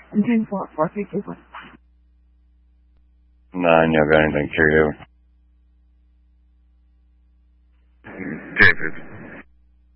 I'm 10-4, 4-3-2-1. 9, you got anything? Carry over. David.